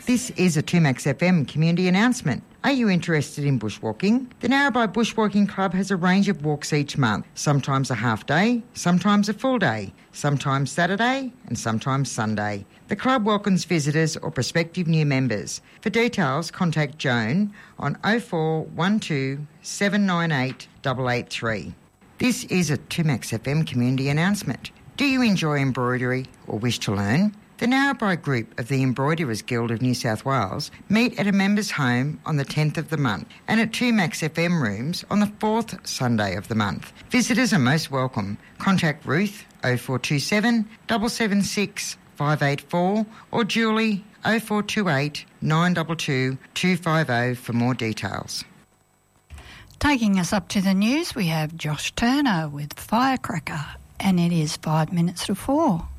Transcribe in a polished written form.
This is a 2Max FM community announcement. Are you interested in bushwalking? The Narrabri Bushwalking Club has a range of walks each month, sometimes a half day, sometimes a full day, sometimes Saturday and sometimes Sunday. The club welcomes visitors or prospective new members. For details, contact Joan on 0412 798 883. This is a 2Max FM community announcement. Do you enjoy embroidery or wish to learn? The Narrabri Group of the Embroiderers Guild of New South Wales meet at a members' home on the 10th of the month and at 2Max FM rooms on the 4th Sunday of the month. Visitors are most welcome. Contact Ruth 0427 776 584 or Julie 0428 922 250 for more details. Taking us up to the news, we have Josh Turner with Firecracker, and it is 5 minutes to 4.